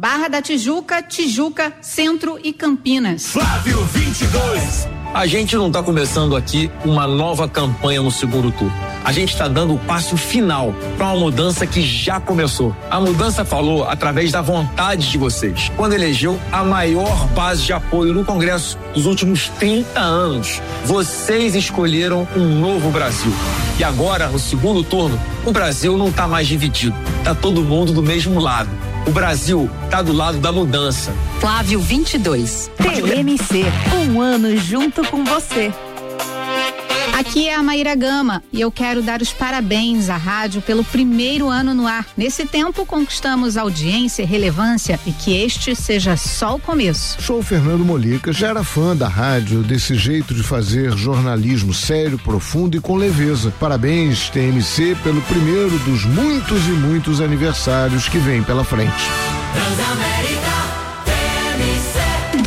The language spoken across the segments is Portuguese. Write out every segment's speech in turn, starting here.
Barra da Tijuca, Tijuca, Centro e Campinas. Flávio 22. A gente não está começando aqui uma nova campanha no segundo turno. A gente está dando o passo final para uma mudança que já começou. A mudança falou através da vontade de vocês, quando elegeu a maior base de apoio no Congresso dos últimos 30 anos. Vocês escolheram um novo Brasil. E agora, no segundo turno, o Brasil não está mais dividido. Está todo mundo do mesmo lado. O Brasil está do lado da mudança. Flávio 22. TMC, um ano junto com você. Aqui é a Maíra Gama e eu quero dar os parabéns à rádio pelo primeiro ano no ar. Nesse tempo conquistamos audiência e relevância e que este seja só o começo. Sou o Fernando Molica, já era fã da rádio, desse jeito de fazer jornalismo sério, profundo e com leveza. Parabéns, TMC, pelo primeiro dos muitos e muitos aniversários que vem pela frente. Transamérica, TMC.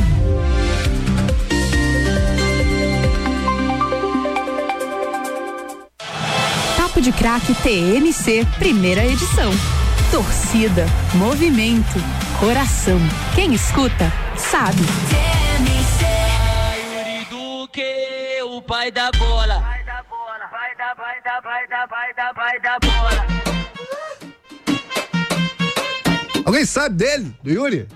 De Craque TMC, primeira edição. Torcida, movimento, coração. Quem escuta, sabe. TMC. Yuri Duque, o pai da bola. Vai da bola, vai da bola. Alguém sabe dele? Do Yuri?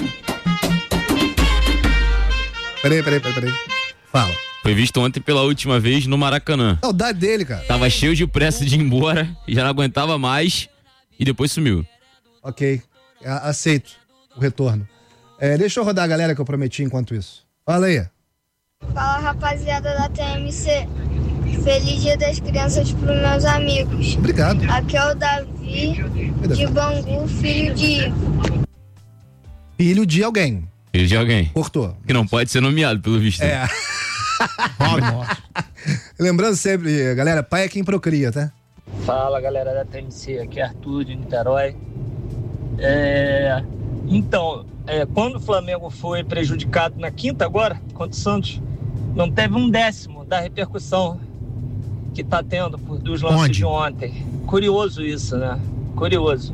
Peraí. Fala. Foi visto ontem pela última vez no Maracanã. Saudade dele, cara. Tava cheio de pressa de ir embora, já não aguentava mais e depois sumiu. Ok, aceito o retorno. Deixa eu rodar a galera que eu prometi enquanto isso. Fala aí. Fala, rapaziada da TMC. Feliz Dia das Crianças pros meus amigos. Obrigado. Aqui é o Davi de Bangu, filho de... Filho de alguém. Filho de alguém. Cortou. Que não pode ser nomeado, pelo visto. Lembrando sempre, galera, pai é quem procria, tá? Fala, galera da TMC, aqui é Arthur de Niterói. Então, quando o Flamengo foi prejudicado na quinta agora, contra o Santos, não teve um décimo da repercussão que tá tendo dos lances de ontem. Curioso isso, né? Curioso.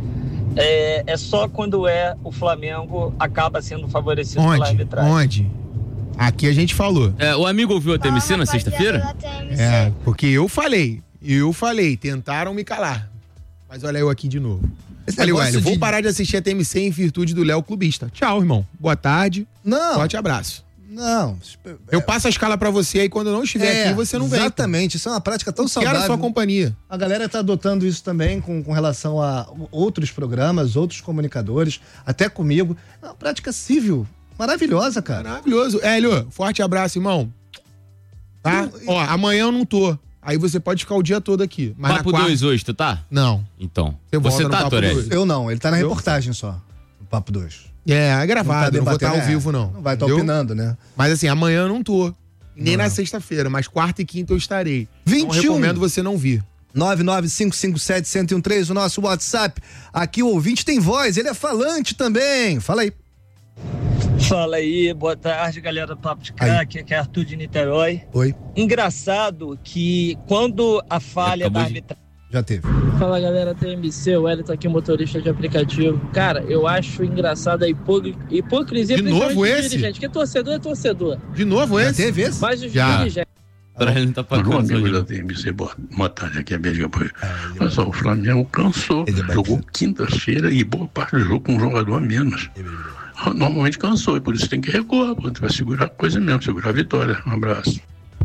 É só quando o Flamengo acaba sendo favorecido pela arbitragem. Onde? Aqui a gente falou. O amigo ouviu a TMC na sexta-feira? Porque eu falei, tentaram me calar. Mas olha eu aqui de novo. Falei, Hélio, vou parar de assistir a TMC em virtude do Léo clubista. Tchau, irmão. Boa tarde. Não. Forte abraço. Não. Eu passo a escala pra você aí quando eu não estiver aqui, você não vem. Exatamente, isso é uma prática tão saudável. Quero a sua companhia. A galera tá adotando isso também com relação a outros programas, outros comunicadores, até comigo. É uma prática civil. Maravilhosa, cara. Maravilhoso. Hélio, forte abraço, irmão. Tá? Ó, amanhã eu não tô. Aí você pode ficar o dia todo aqui. Mas Papo 2 hoje, tu tá? Não. Então. Você tá, Torelli? Eu não, ele tá na reportagem só. No Papo 2. É gravado, não vou estar ao vivo, não. Não vai estar opinando, né? Mas assim, amanhã eu não tô. Nem na sexta-feira, mas quarta e quinta eu estarei. 21. Então recomendo você não vir. 99557-1013, o nosso WhatsApp. Aqui o ouvinte tem voz, ele é falante também. Fala aí. Fala aí, boa tarde, galera do Papo de Craque, aqui é Arthur de Niterói. Oi. Engraçado que quando a falha da arbitragem... Já teve. Fala, galera da TMC, o Hélio tá aqui, motorista de aplicativo. Cara, eu acho engraçada a hipocrisia. De novo esse? Dirigente, que torcedor é torcedor. De novo esse? Já teve esse? Mas os dirigentes... Torelli não tá pagando. Amigo da TMC, boa tarde, aqui é Beijo. Mas só, o Flamengo cansou, jogou quinta-feira e boa parte do jogo com um jogador a menos. Normalmente cansou, e por isso tem que recuar, vai segurar a coisa mesmo, segurar a vitória. Um abraço.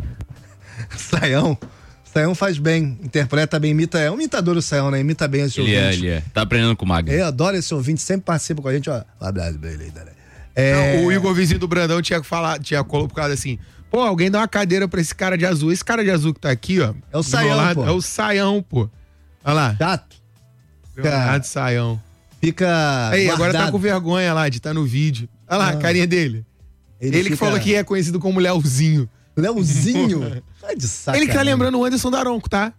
Saião faz bem, interpreta bem, é um imitador o Saião, né? Imita bem esse ouvinte. Ele é. Tá aprendendo com o Magno. Eu adoro esse ouvinte, sempre participa com a gente, ó. Um abraço pra ele. Não, o Igor Vizinho do Brandão tinha colocado assim, pô, alguém dá uma cadeira pra esse cara de azul. Esse cara de azul que tá aqui, ó. É o Saião, pô. É o Saião, pô. Olha lá. Chato. Leonardo Saião. Fica aí, guardado. Agora tá com vergonha lá de estar no vídeo. Olha lá, a carinha dele. Ele que falou que é conhecido como Leozinho. Leozinho? Tá de sacanagem. Ele que tá lembrando o Anderson Daronco, tá?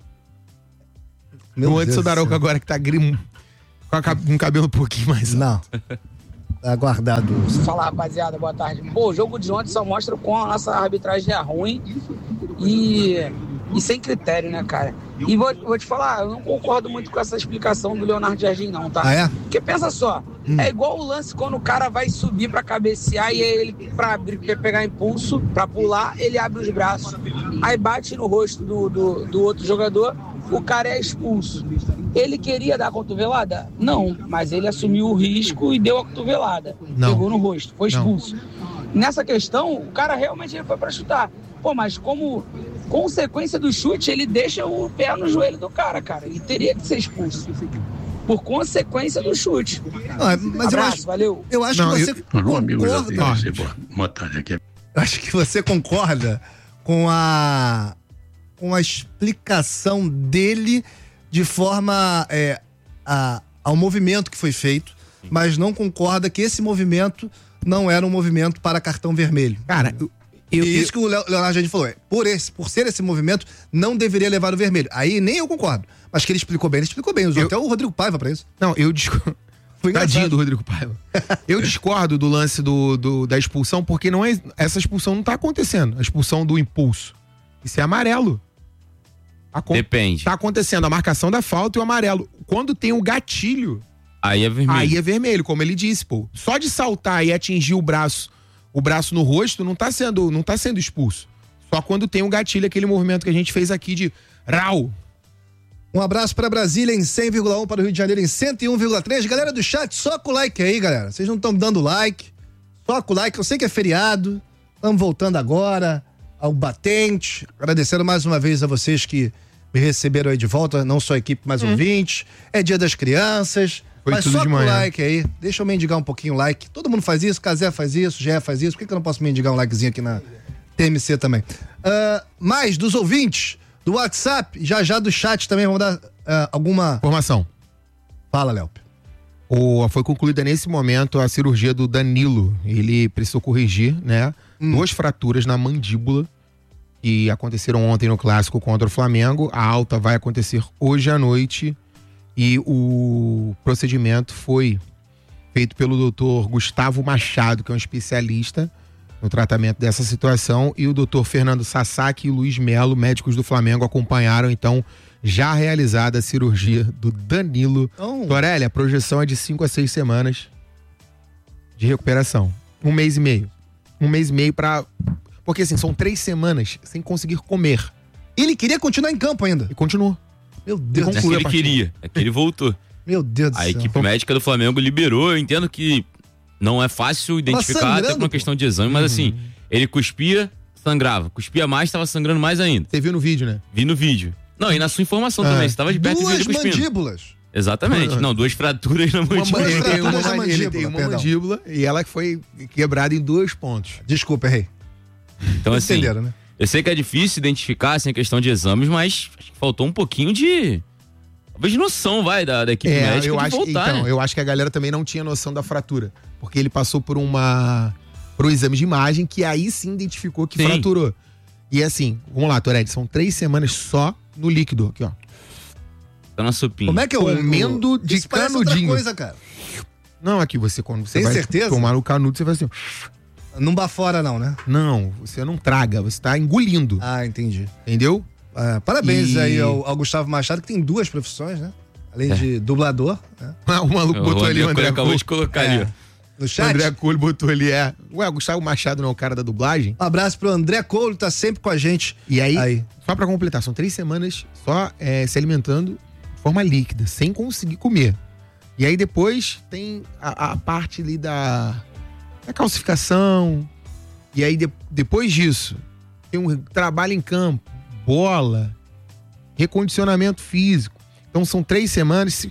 O Anderson Daronco agora que tá grimo, com um cabelo um pouquinho mais alto. Não. Tá guardado. Fala, rapaziada, boa tarde. Pô, o jogo de ontem só mostra o quão a nossa arbitragem é ruim e sem critério, né, cara? E vou te falar, eu não concordo muito com essa explicação do Leonardo Jardim, não, tá? Ah, é? Porque pensa só, É igual o lance quando o cara vai subir pra cabecear e ele, pra pegar impulso, pra pular, ele abre os braços. Aí bate no rosto do outro jogador, o cara é expulso. Ele queria dar a cotovelada? Não, mas ele assumiu o risco e deu a cotovelada. Não. Pegou no rosto, foi expulso. Nessa questão, o cara realmente ele foi pra chutar. Pô, mas como consequência do chute, ele deixa o pé no joelho do cara. Ele teria que ser expulso. Por consequência do chute. Mas abraço, valeu. Eu acho que você concorda. Boa tarde aqui. Acho que você concorda com a explicação dele de forma ao movimento que foi feito, mas não concorda que esse movimento não era um movimento para cartão vermelho. Cara, isso que o Leonardo Jardim falou, por ser esse movimento, não deveria levar o vermelho. Aí nem eu concordo. Mas que ele explicou bem, usou até o Rodrigo Paiva pra isso. Não, eu discordo. Tadinho do Rodrigo Paiva. Eu discordo do lance da expulsão, porque essa expulsão não tá acontecendo. A expulsão do impulso. Isso é amarelo. Depende. Tá acontecendo a marcação da falta e o amarelo. Quando tem o gatilho, aí é vermelho. Aí é vermelho, como ele disse, pô. Só de saltar e atingir o braço no rosto, não tá sendo expulso. Só quando tem o gatilho, aquele movimento que a gente fez aqui de rau. Um abraço pra Brasília em 100,1, para o Rio de Janeiro em 101,3. Galera do chat, só com o like aí, galera. Vocês não estão dando like. Só com o like. Eu sei que é feriado. Estamos voltando agora ao batente. Agradecendo mais uma vez a vocês que me receberam aí de volta. Não só a equipe, mas ouvintes. É dia das crianças. Foi mas tudo só de com o manhã. like aí. Deixa eu mendigar um pouquinho o like. Todo mundo faz isso. Cazé faz isso. Gé faz isso. Por que eu não posso mendigar um likezinho aqui na TMC também? Mais dos ouvintes do WhatsApp, já do chat também, vamos dar alguma informação. Fala, Léo. Foi concluída nesse momento a cirurgia do Danilo. Ele precisou corrigir, né? 2 fraturas na mandíbula que aconteceram ontem no clássico contra o Flamengo. A alta vai acontecer hoje à noite e o procedimento foi feito pelo doutor Gustavo Machado, que é um especialista no tratamento dessa situação, e o doutor Fernando Sasaki e Luiz Melo, médicos do Flamengo, acompanharam, então, já realizada a cirurgia do Danilo. Torelli, a projeção é de 5 a 6 semanas de recuperação. 1 mês e meio. 1 mês e meio porque, assim, são 3 semanas sem conseguir comer. Ele queria continuar em campo ainda. E continuou. Meu Deus do céu. Ele queria, é que ele voltou. Meu Deus do céu. A equipe médica do Flamengo liberou, eu entendo que não é fácil identificar, até por uma questão de exame, mas assim, ele cuspia, sangrava. Cuspia mais, tava sangrando mais ainda. Você viu no vídeo, né? Vi no vídeo. Não, e na sua informação também, você tava de perto e viu ele cuspindo. 2 mandíbulas. Exatamente. Não, 2 fraturas na mandíbula. Ele tem uma mandíbula e ela foi quebrada em 2 pontos. Desculpa, errei. Então, assim, entenderam, né? Eu sei que é difícil identificar, assim, a questão de exames, mas acho que faltou um pouquinho de... Talvez noção, da equipe médica de voltar, né? Eu acho que a galera também não tinha noção da fratura. Porque ele passou por um exame de imagem que aí sim identificou que fraturou. E assim, vamos lá, Torelli, são 3 semanas só no líquido, aqui, ó. Tá na sopinha. Como é que é comendo de isso parece canudinho. outra coisa, cara. Não, aqui quando você Tem vai certeza? tomar o canudo, você vai assim... Não bafora não, né? Não, você não traga, você tá engolindo. Ah, entendi. Entendeu? Parabéns aí ao Gustavo Machado, que tem 2 profissões, né? Além de dublador. Né? O maluco botou ali o André acabou de colocar ali. No chat. O André Coulo botou ali, Ué, o Gustavo Machado não é o cara da dublagem? Um abraço pro André Coulo, tá sempre com a gente. E aí, só pra completar, são 3 semanas só se alimentando de forma líquida, sem conseguir comer. E aí depois tem a parte ali da calcificação. E aí depois disso, tem um trabalho em campo, bola, recondicionamento físico. Então são 3 semanas,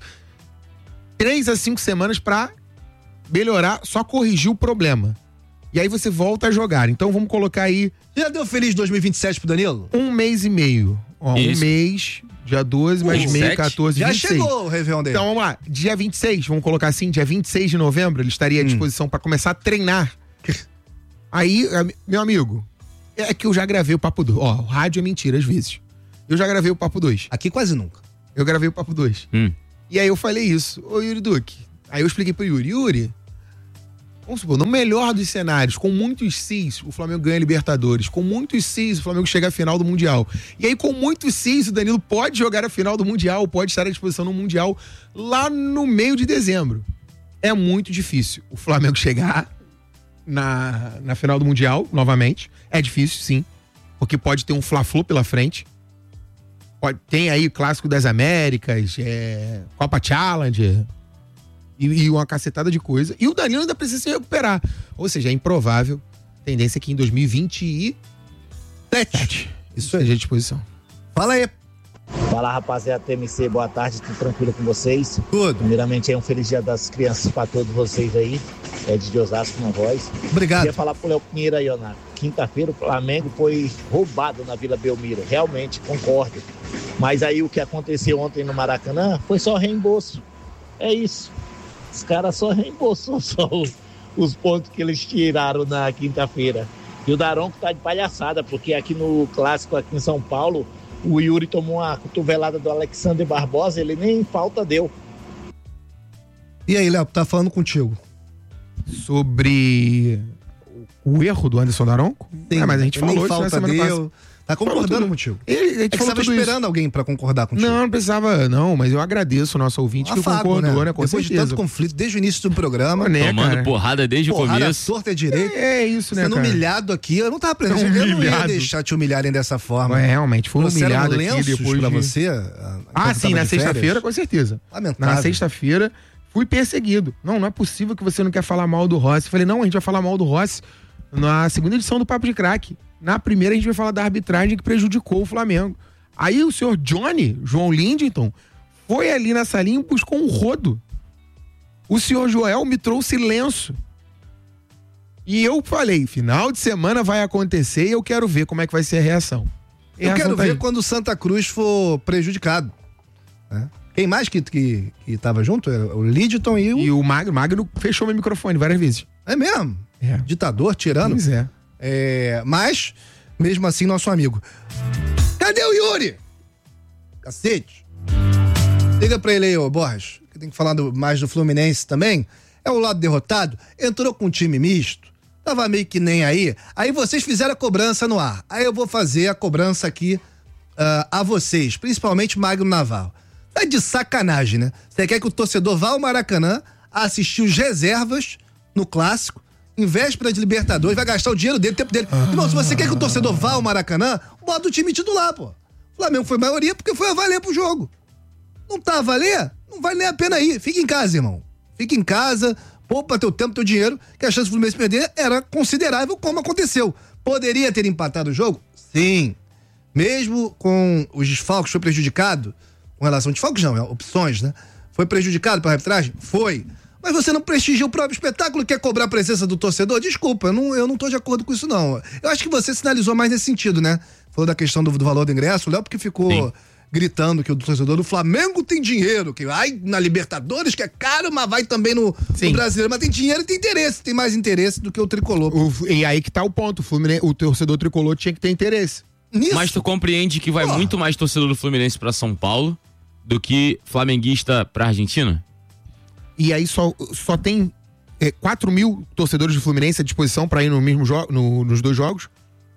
3 a 5 semanas pra melhorar, só corrigir o problema. E aí você volta a jogar. Então vamos colocar aí... Já deu feliz 2027 pro Danilo? 1 mês e meio. Ó, 1 mês, dia 12, mais meio, 14, já 26. chegou o Réveillon dele. Então vamos lá, dia 26, vamos colocar assim, dia 26 de novembro, ele estaria à disposição pra começar a treinar. Aí, meu amigo, é que eu já gravei o Papo 2. Ó, o rádio é mentira às vezes. Eu já gravei o Papo 2. Aqui quase nunca. Eu gravei o Papo 2. E aí eu falei isso. Ô, Yuri Duque. Aí eu expliquei pro Yuri, vamos supor, no melhor dos cenários, com muitos cis, o Flamengo ganha Libertadores. Com muitos cis, o Flamengo chega à final do Mundial. E aí, com muitos cis, o Danilo pode jogar a final do Mundial, pode estar à disposição no Mundial lá no meio de dezembro. É muito difícil o Flamengo chegar na final do Mundial, novamente. É difícil, sim. Porque pode ter um Fla-Flu pela frente. Tem aí o Clássico das Américas, Copa Challenge e uma cacetada de coisa. E o Danilo ainda precisa se recuperar. Ou seja, é improvável. Tendência aqui em 2027. Isso aí, à disposição. Fala aí. Fala, rapaziada TMC, boa tarde, tudo tranquilo com vocês? Tudo. Primeiramente, um feliz dia das crianças para todos vocês aí, de Osasco na voz. Obrigado. Queria falar pro Léo Pinheiro aí, ó, na quinta-feira o Flamengo foi roubado na Vila Belmiro, realmente, concordo. Mas aí o que aconteceu ontem no Maracanã foi só reembolso, é isso. Os caras só reembolsou os pontos que eles tiraram na quinta-feira. E o Daronco tá de palhaçada, porque aqui no Clássico, aqui em São Paulo, o Yuri tomou uma cotovelada do Alexander Barbosa, ele nem falta deu. E aí, Léo, tá falando contigo? Sobre o erro do Anderson Daronco? Sim, mas a gente falou nem isso na semana passada. Tá concordando contigo. A gente estava esperando alguém pra concordar contigo. Não precisava, não, mas eu agradeço o nosso ouvinte que concordou, né? Com Depois certeza. de tanto conflito, desde o início do programa. Tomando porrada desde o começo. Torta e direito. É isso, né, sendo cara? humilhado aqui, eu não tava presente. Eu não ia deixar te humilharem dessa forma. Realmente, foi humilhado aqui depois pra de... você? Sim, na sexta-feira, com certeza. Lamentável. Na sexta-feira, fui perseguido. Não é possível que você não quer falar mal do Rossi. Eu falei, não, a gente vai falar mal do Rossi na segunda edição do Papo de Craque. Na primeira a gente vai falar da arbitragem que prejudicou o Flamengo. Aí o senhor João Lindington, foi ali na salinha e buscou um rodo. O senhor Joel me trouxe lenço. E eu falei, final de semana vai acontecer e eu quero ver como é que vai ser a reação. Eu quero ver quando o Santa Cruz for prejudicado. Quem mais que tava junto? O Lindington e o Magno. O Magno fechou meu microfone várias vezes. É mesmo? Ditador, tirando. Pois é. Mas, mesmo assim, nosso amigo. Cadê o Yuri? Cacete. Liga pra ele aí, ô Borges, que tem que falar mais do Fluminense também. É o lado derrotado, entrou com um time misto, tava meio que nem aí. Aí vocês fizeram a cobrança no ar. Aí eu vou fazer a cobrança aqui a vocês, principalmente Magno Navarro. Tá de sacanagem, né? Você quer que o torcedor vá ao Maracanã assistir os reservas no Clássico, em véspera de Libertadores, vai gastar o dinheiro dele, o tempo dele. Irmão, se você quer que o torcedor vá ao Maracanã, bota o time titular, pô. O Flamengo foi maioria porque foi a valer pro jogo. Não tá a valer? Não vale nem a pena ir. Fica em casa, irmão. Fica em casa, poupa teu tempo, teu dinheiro, que a chance do Fluminense perder era considerável, como aconteceu. Poderia ter empatado o jogo? Sim. Mesmo com os desfalques, foi prejudicado, com relação a desfalques não, opções, né? Foi prejudicado pela arbitragem? Foi. Mas você não prestigia o próprio espetáculo, quer cobrar a presença do torcedor? Desculpa, eu não tô de acordo com isso, não. Eu acho que você sinalizou mais nesse sentido, né? Falou da questão do valor do ingresso, o Léo, porque ficou gritando que o torcedor do Flamengo tem dinheiro, que vai na Libertadores, que é caro, mas vai também no Brasileiro. Mas tem dinheiro e tem interesse, tem mais interesse do que o tricolor. E aí que tá o ponto, o torcedor tricolor tinha que ter interesse. Nisso. Mas tu compreende que vai muito mais torcedor do Fluminense pra São Paulo do que flamenguista pra Argentina? E aí só tem 4 mil torcedores do Fluminense à disposição pra ir no mesmo nos dois jogos?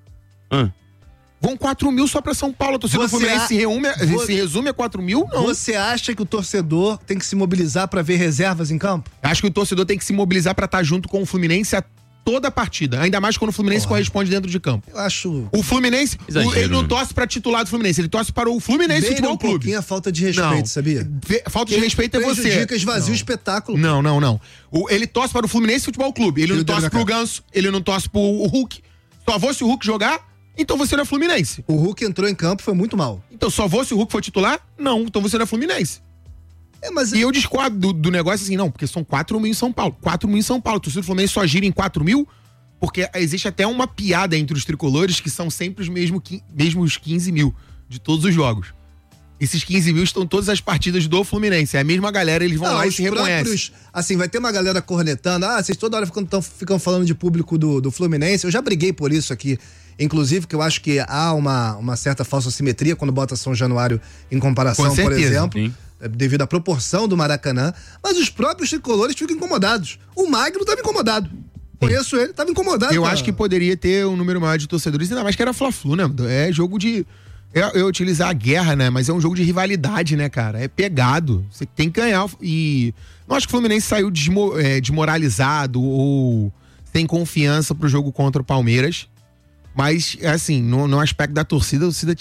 Vão 4 mil só pra São Paulo. A torcida do Fluminense se resume a 4 mil? Não. Você acha que o torcedor tem que se mobilizar pra ver reservas em campo? Acho que o torcedor tem que se mobilizar pra estar junto com o Fluminense a toda a partida. Ainda mais quando o Fluminense corresponde dentro de campo. Eu acho... O Fluminense, ele não torce pra titular do Fluminense, ele torce para o Fluminense Futebol Clube. Um pouquinho a falta de respeito, sabia? Falta de respeito é você. Prejudica, esvazia o espetáculo. Não. Ele torce para o Fluminense Futebol Clube. Ele não torce pro Ganso, ele não torce pro Hulk. Só vou se o Hulk jogar, então você não é Fluminense. O Hulk entrou em campo, foi muito mal. Então só vou se o Hulk for titular? Não, então você não é Fluminense. E eu discordo do negócio assim, não, porque são 4 mil em São Paulo. 4 mil em São Paulo. O torcedor do Fluminense só gira em 4 mil, porque existe até uma piada entre os tricolores que são sempre os mesmos 15 mil de todos os jogos. Esses 15 mil estão todas as partidas do Fluminense. É a mesma galera, eles vão lá e se reconhecem. Assim, vai ter uma galera cornetando. vocês toda hora ficam falando de público do Fluminense. Eu já briguei por isso aqui. Inclusive, que eu acho que há uma certa falsa simetria quando bota São Januário em comparação, por exemplo. Sim. Devido à proporção do Maracanã. Mas os próprios tricolores ficam incomodados. O Magno estava incomodado. Conheço ele, tava incomodado. Eu acho que poderia ter um número maior de torcedores, ainda mais que era Fla-Flu, né? É jogo de Eu utilizar a guerra, né? Mas é um jogo de rivalidade, né, cara? É pegado. Você tem que ganhar. E não acho que o Fluminense saiu desmoralizado ou sem confiança pro jogo contra o Palmeiras. Mas, assim, no aspecto da torcida, a torcida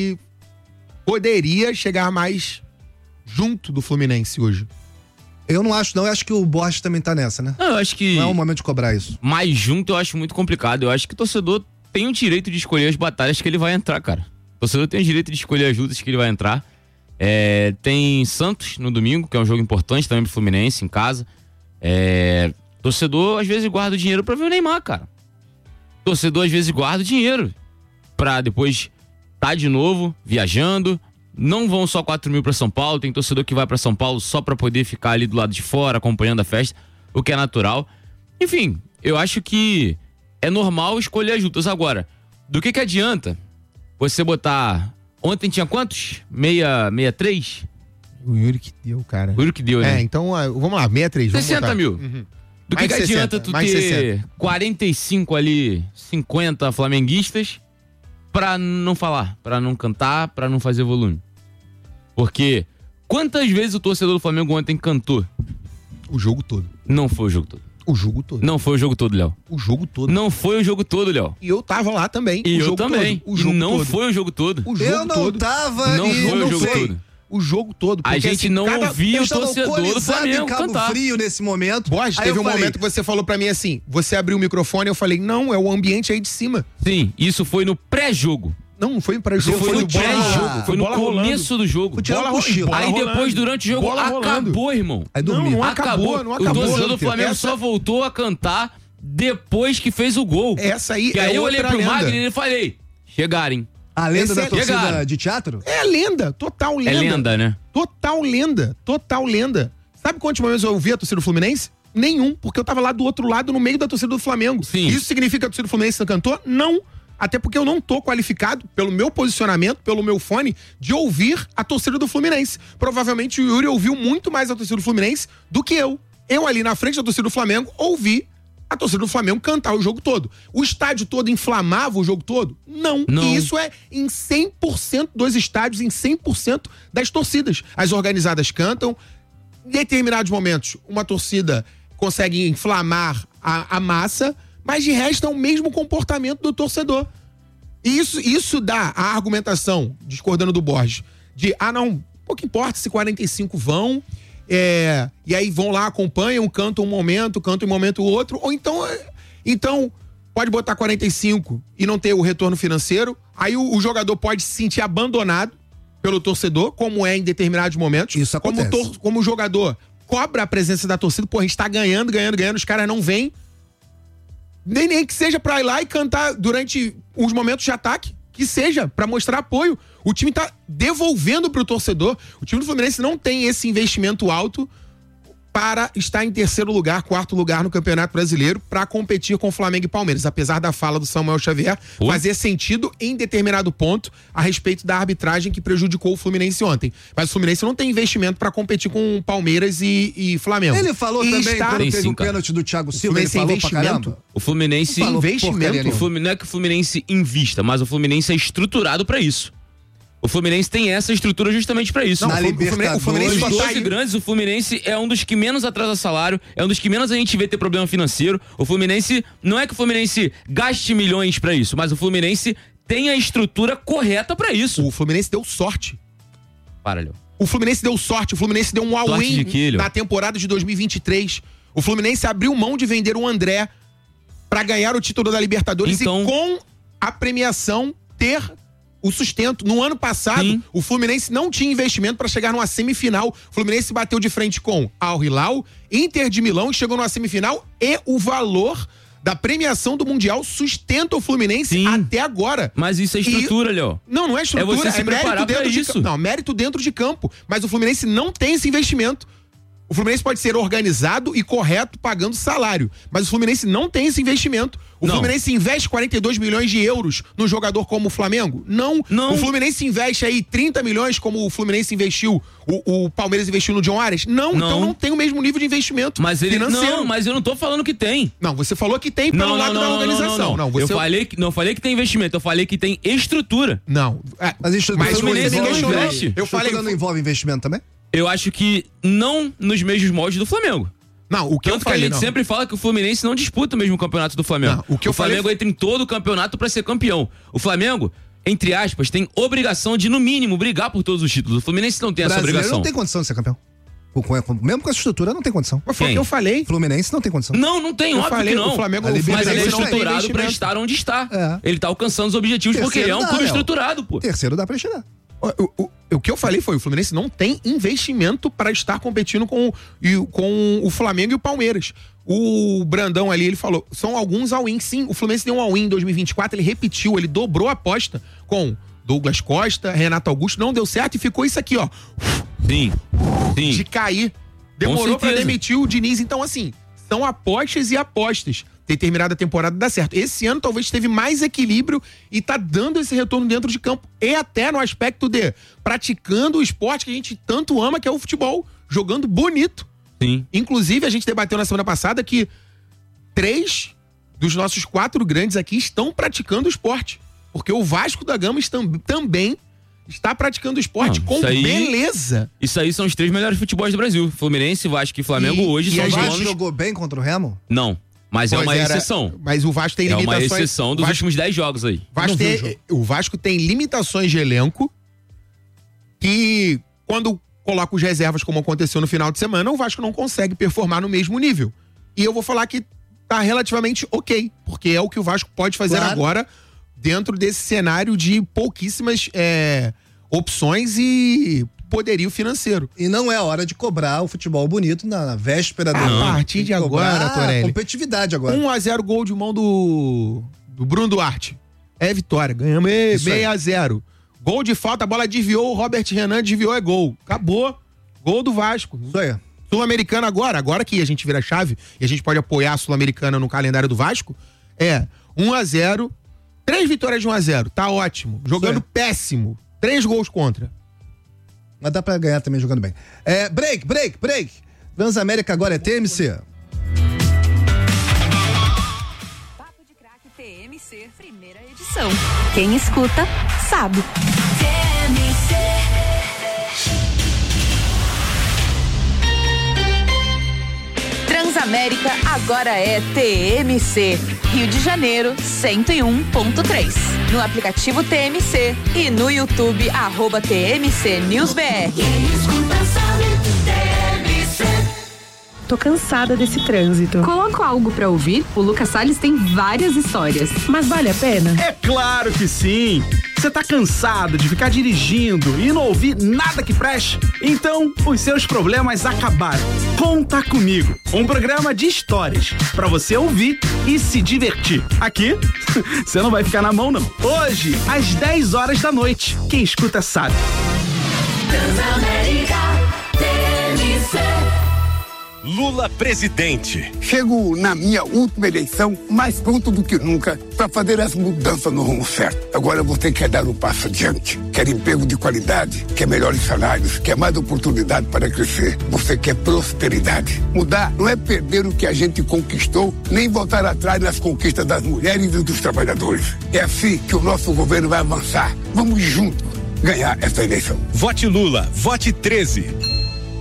poderia chegar mais junto do Fluminense hoje. Eu não acho, não. Eu acho que o Borges também tá nessa, né? Não, eu acho que... Não é o momento de cobrar isso. Mais junto eu acho muito complicado. Eu acho que o torcedor tem o direito de escolher as batalhas que ele vai entrar, cara. O torcedor tem o direito de escolher as lutas que ele vai entrar. Tem Santos no domingo, que é um jogo importante também pro Fluminense, em casa. Torcedor, às vezes, guarda o dinheiro pra ver o Neymar, cara. Torcedor, às vezes, guarda o dinheiro pra depois tá de novo, viajando. Não vão só 4 mil pra São Paulo. Tem torcedor que vai pra São Paulo só pra poder ficar ali do lado de fora, acompanhando a festa, o que é natural. Enfim, eu acho que é normal escolher as lutas. Agora, do que adianta você botar... Ontem tinha quantos? 63? O Yuri que deu, cara. O Yuri que deu, né? Então, vamos lá, 63. 60 mil. Uhum. Do que adianta tu ter 60. 45 ali, 50 flamenguistas pra não falar, pra não cantar, pra não fazer volume? Porque quantas vezes o torcedor do Flamengo ontem cantou? O jogo todo. Não foi o jogo todo. O jogo todo. Não foi o jogo todo, Léo. O jogo todo. Não foi o jogo todo, Léo. E eu tava lá também. E eu também. O jogo não todo. foi o jogo todo. O jogo eu não todo. tava não e foi não o jogo sei. todo. O jogo todo. A gente não ouvia o torcedor do Flamengo em Cabo cantar. Frio nesse momento. Borges, teve um momento que você falou pra mim assim, você abriu o microfone, eu falei, não, é o ambiente aí de cima. Sim, isso foi no pré-jogo. Não foi no pré-jogo. Foi no pré-jogo. Foi no começo do jogo. Aí depois, durante o jogo, acabou, irmão. Não acabou. O torcedor do Flamengo só voltou a cantar depois que fez o gol. Essa aí que aí eu olhei pro Magno e falei, chegarem. A lenda da torcida de teatro? É lenda, total lenda. É lenda, né? Total lenda. Sabe quantos momentos eu ouvi a torcida do Fluminense? Nenhum, porque eu tava lá do outro lado, no meio da torcida do Flamengo. Sim. Isso significa que a torcida do Fluminense não cantou? Não. Até porque eu não tô qualificado, pelo meu posicionamento, pelo meu fone, de ouvir a torcida do Fluminense. Provavelmente o Yuri ouviu muito mais a torcida do Fluminense do que eu. Eu ali na frente da torcida do Flamengo ouvi a torcida do Flamengo cantar o jogo todo. O estádio todo inflamava o jogo todo? Não. E isso é em 100% dos estádios, em 100% das torcidas. As organizadas cantam. Em determinados momentos, uma torcida consegue inflamar a massa, mas de resto é o mesmo comportamento do torcedor. E isso dá a argumentação, discordando do Borges, de, não, pouco importa se 45 vão... e aí vão lá, acompanham, cantam um momento outro, ou então pode botar 45 e não ter o retorno financeiro, aí o jogador pode se sentir abandonado pelo torcedor, como é em determinados momentos. Isso acontece. Como o jogador cobra a presença da torcida, a gente tá ganhando, os caras não vêm, nem que seja pra ir lá e cantar durante os momentos de ataque, que seja, pra mostrar apoio. O time tá devolvendo pro torcedor. O time do Fluminense não tem esse investimento alto para estar em terceiro lugar, quarto lugar no Campeonato Brasileiro, para competir com Flamengo e Palmeiras. Apesar da fala do Samuel Xavier fazer sentido em determinado ponto a respeito da arbitragem que prejudicou o Fluminense ontem. Mas o Fluminense não tem investimento para competir com Palmeiras e Flamengo. Ele falou também quando teve o pênalti do Thiago Silva, ele falou pra caramba. O Fluminense investimento. Não é que o Fluminense invista, mas o Fluminense é estruturado para isso. O Fluminense tem essa estrutura justamente pra isso. Não, o Fluminense dos 12 grandes, o Fluminense é um dos que menos atrasa salário, é um dos que menos a gente vê ter problema financeiro. O Fluminense, não é que o Fluminense gaste milhões pra isso, mas o Fluminense tem a estrutura correta pra isso. O Fluminense deu sorte. Para, Léo. O Fluminense deu sorte, o Fluminense deu um all-in na temporada de 2023. O Fluminense abriu mão de vender o André pra ganhar o título da Libertadores e com a premiação ter o sustento. No ano passado, o Fluminense não tinha investimento para chegar numa semifinal. O Fluminense bateu de frente com Al Hilal, Inter de Milão, e chegou numa semifinal, e o valor da premiação do Mundial sustenta o Fluminense até agora. Mas isso é estrutura, Léo. Não é estrutura, é você se preparar pra isso. Mérito dentro de campo. Mas o Fluminense não tem esse investimento. O Fluminense pode ser organizado e correto pagando salário, mas o Fluminense não tem esse investimento. O Fluminense investe 42 milhões de euros num jogador como o Flamengo? Não. O Fluminense investe aí 30 milhões como o Fluminense investiu, o Palmeiras investiu no John Arias? Não, então não tem o mesmo nível de investimento financeiro. Não, mas eu não tô falando que tem. Não, você falou que tem pelo lado da organização. Não, eu não falei que tem investimento, eu falei que tem estrutura. Não. Mas o Fluminense não investe. Eu falei que não envolve investimento também? Eu acho que não nos mesmos moldes do Flamengo. Não, o que Tanto eu falei, que a gente sempre fala que o Fluminense não disputa o mesmo campeonato do Flamengo. Não, o Flamengo entra em todo o campeonato pra ser campeão. O Flamengo, entre aspas, tem obrigação de, no mínimo, brigar por todos os títulos. O Fluminense não tem essa obrigação. Não tem condição de ser campeão. Mesmo com essa estrutura, não tem condição. Mas foi o que eu falei. Fluminense não tem condição. Não tem, óbvio que não. O Flamengo, mas ele é estruturado pra estar onde está. Ele tá alcançando os objetivos porque ele é um clube estruturado, pô. Terceiro dá pra chegar. O que eu falei foi, o Fluminense não tem investimento para estar competindo com o Flamengo e o Palmeiras. O Brandão ali, ele falou, são alguns all-in, sim, o Fluminense deu um all-in em 2024, ele repetiu, ele dobrou a aposta com Douglas Costa, Renato Augusto, não deu certo e ficou isso aqui, ó. Sim. De cair. Demorou para demitir o Diniz, então assim, são apostas e apostas. Ter terminado a temporada dá certo. Esse ano talvez teve mais equilíbrio e tá dando esse retorno dentro de campo. E até no aspecto de praticando o esporte que a gente tanto ama, que é o futebol, jogando bonito. Sim. Inclusive, a gente debateu na semana passada que 3 dos nossos 4 grandes aqui estão praticando o esporte. Porque o Vasco da Gama também está praticando o esporte com beleza. Isso aí são os 3 melhores futebols do Brasil. Fluminense, Vasco e Flamengo hoje são os donos. O Vasco jogou bem contra o Remo? Não. Mas é uma exceção. Mas o Vasco tem limitações. É uma exceção dos últimos 10 jogos aí. O Vasco tem limitações de elenco que, quando coloca os reservas, como aconteceu no final de semana, o Vasco não consegue performar no mesmo nível. E eu vou falar que tá relativamente ok, porque é o que o Vasco pode fazer agora dentro desse cenário de pouquíssimas opções e poderio financeiro. E não é hora de cobrar o futebol bonito na véspera do... A partir de agora, Torelli. Competitividade agora. 1-0 gol de mão do Bruno Duarte. É vitória. Ganhamos 6-0. Gol de falta, a bola desviou, o Robert Renan desviou, é gol. Acabou. Gol do Vasco. Isso aí. Sul-Americana agora que a gente vira a chave e a gente pode apoiar a Sul-Americana no calendário do Vasco, 1-0, 3 vitórias de 1-0. Tá ótimo. Jogando péssimo. 3 gols contra. Mas dá pra ganhar também jogando bem. Break. Transamérica agora é TMC. Papo de Craque TMC, primeira edição. Quem escuta, sabe. TMC. Transamérica agora é TMC. Rio de Janeiro, 101.3. No aplicativo TMC e no YouTube, @TMC NewsBR. Tô cansada desse trânsito. Coloca algo pra ouvir? O Lucas Salles tem várias histórias. Mas vale a pena? É claro que sim! Você tá cansado de ficar dirigindo e não ouvir nada que preste? Então, os seus problemas acabaram. Conta Comigo, um programa de histórias pra você ouvir e se divertir. Aqui, você não vai ficar na mão, não. Hoje, às 10 horas da noite. Quem escuta sabe. Transamérica TMC. Lula presidente. Chego na minha última eleição mais pronto do que nunca para fazer as mudanças no rumo certo. Agora você quer dar um passo adiante, quer emprego de qualidade, quer melhores salários, quer mais oportunidade para crescer. Você quer prosperidade. Mudar não é perder o que a gente conquistou, nem voltar atrás nas conquistas das mulheres e dos trabalhadores. É assim que o nosso governo vai avançar. Vamos juntos ganhar essa eleição. Vote Lula, vote 13.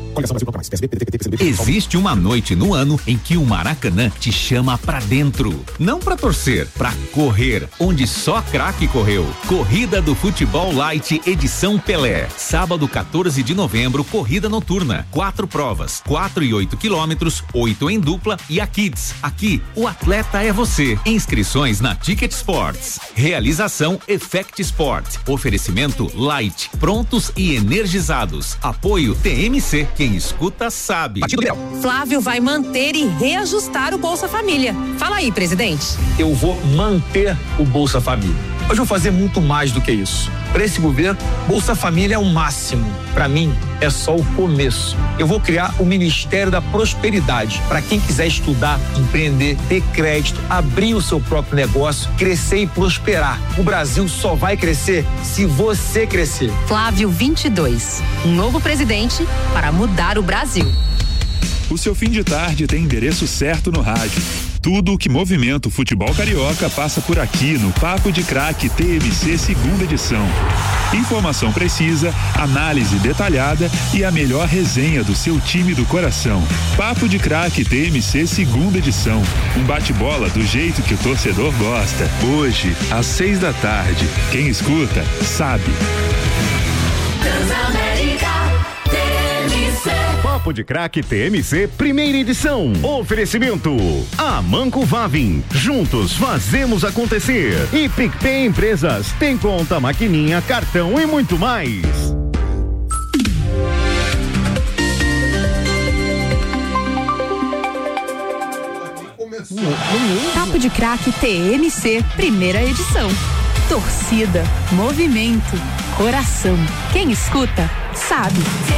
Existe uma noite no ano em que o Maracanã te chama pra dentro. Não pra torcer, pra correr, onde só craque correu. Corrida do Futebol Light, edição Pelé. Sábado, 14 de novembro, corrida noturna. 4 provas, 4 e 8 quilômetros, 8 em dupla e a Kids. Aqui, o atleta é você. Inscrições na Ticket Sports. Realização Effect Sport. Oferecimento Light. Prontos e energizados. Apoio TMC. Quem escuta sabe. Flávio vai manter e reajustar o Bolsa Família. Fala aí, presidente. Eu vou manter o Bolsa Família. Mas vou fazer muito mais do que isso. Para esse governo, Bolsa Família é o máximo. Para mim, é só o começo. Eu vou criar o Ministério da Prosperidade para quem quiser estudar, empreender, ter crédito, abrir o seu próprio negócio, crescer e prosperar. O Brasil só vai crescer se você crescer. Flávio 22, um novo presidente para mudar o Brasil. O seu fim de tarde tem endereço certo no rádio. Tudo o que movimenta o futebol carioca passa por aqui no Papo de Craque TMC segunda edição. Informação precisa, análise detalhada e a melhor resenha do seu time do coração. Papo de Craque TMC segunda edição. Um bate-bola do jeito que o torcedor gosta. Hoje, às 6 da tarde. Quem escuta, sabe. Papo de Craque TMC, primeira edição. Oferecimento: Amanco Vavin. Juntos fazemos acontecer. E PicPay Empresas. Tem conta, maquininha, cartão e muito mais. Papo de Craque TMC, primeira edição. Torcida, movimento, coração. Quem escuta, sabe.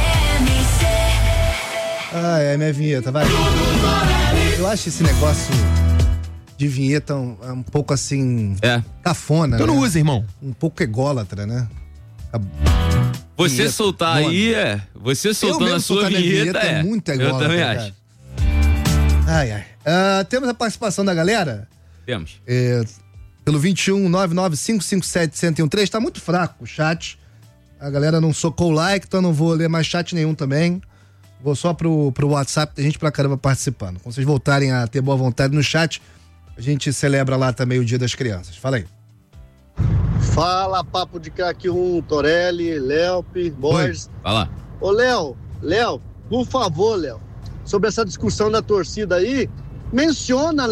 Ah, é minha vinheta, vai. Eu acho esse negócio de vinheta um pouco assim... cafona, Então né? não usa, irmão. Um pouco ególatra, né? Você vinheta, soltar nome. aí, você soltando a sua vinheta, é muito ególatra. Eu também cara. acho. Ai. Temos a participação da galera? Temos. Pelo 21-99557-1013, tá muito fraco o chat. A galera não socou o like, então eu não vou ler mais chat nenhum também. Vou só pro WhatsApp, tem gente pra caramba participando. Quando vocês voltarem a ter boa vontade no chat, a gente celebra lá também o Dia das Crianças. Fala aí. Fala, Papo de Craque 1, Torelli, Léope, Borges. Fala. Ô, Léo, por favor, Léo, sobre essa discussão da torcida aí, menciona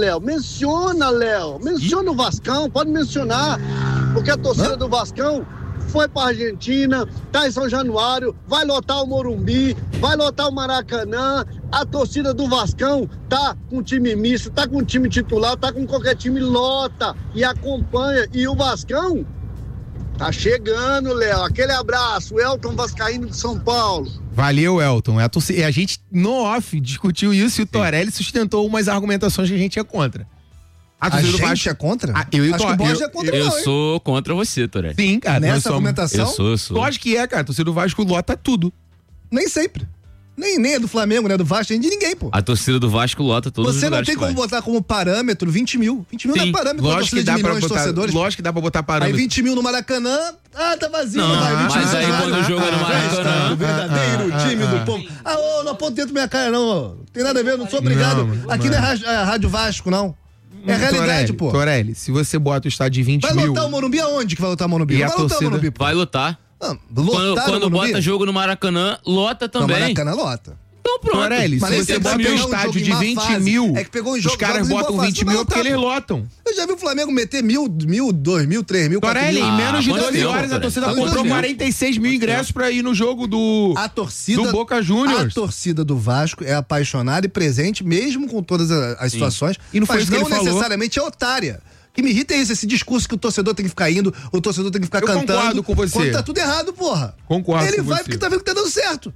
o Vascão, pode mencionar, porque a torcida do Vascão foi pra Argentina, tá em São Januário, vai lotar o Morumbi, vai lotar o Maracanã, a torcida do Vascão tá com time misto, tá com time titular, tá com qualquer time, lota e acompanha, e o Vascão tá chegando, Léo, aquele abraço, Elton Vascaíno de São Paulo. Valeu, Elton. A gente, no off, discutiu isso e o Torelli sustentou umas argumentações que a gente é contra. A gente é contra? Eu Acho que o Borges é contra Eu não, hein? sou contra você, Torelli. Sim, cara. Nessa argumentação? Eu sou. Lógico que é, cara. A torcida do Vasco lota tudo. Nem sempre. Nem é do Flamengo, não é do Vasco, nem de ninguém, pô. A torcida do Vasco lota todos os Você não lugares tem que como vai. botar como parâmetro 20 mil. 20 mil não é parâmetro pra torcida de milhões de torcedores. Lógico que dá pra botar parâmetro. Aí 20 mil no Maracanã, tá vazio. Não, vai, 20 mas mil aí quando o jogo é no Maracanã... O verdadeiro time do povo. Não aponta dentro da minha cara, não. Ó. Tem nada a ver, eu não sou obrigado. Aqui não é Rádio Vasco, não. É realidade, pô. Torelli, se você bota o estádio de 20 mil... Vai lotar o Morumbi aonde que vai lotar o Morumbi? E a Vai lotar o torcida? Morumbi, pô. Vai lutar. Quando bota jogo no Maracanã, lota também. No Maracanã lota. Então pronto. Torelli, se você bota um estádio de 20 mil, é que pegou um os caras botam 20 mil porque eles lotam. Eu já vi o Flamengo meter 1.000, 2.000, 3.000, 4.000. Torelli, em menos de 12 horas a torcida comprou 46 mil ingressos pra ir no jogo do Boca Juniors. A torcida do Vasco é apaixonada e presente, mesmo com todas as situações. E não foi mas isso que ele falou. necessariamente é otária. O que me irrita é isso, esse discurso que o torcedor tem que ficar indo, o torcedor tem que ficar cantando. Eu concordo com você. Quando tá tudo errado, porra. Concordo Ele com vai você. porque tá vendo que tá dando certo.